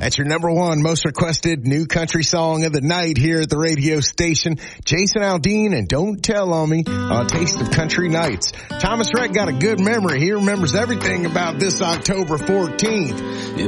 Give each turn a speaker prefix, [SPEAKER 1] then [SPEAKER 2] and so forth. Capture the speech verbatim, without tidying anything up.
[SPEAKER 1] That's your number one most requested new country song of the night here at the radio station. Jason Aldean and Don't Tell on Me on Taste of Country Nights. Thomas Rhett got a good memory. He remembers everything about this October fourteenth.